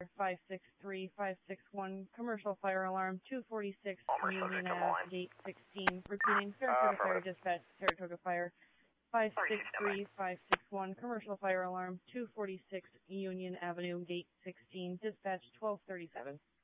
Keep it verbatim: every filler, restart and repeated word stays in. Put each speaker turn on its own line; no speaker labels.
five six three five six one, commercial fire alarm two forty-six Union Ave, gate sixteen. Repeating, Saratoga Fire Dispatch, Saratoga Fire five six three five six one, commercial fire alarm two forty-six Union Avenue, gate sixteen. Dispatch twelve thirty-seven.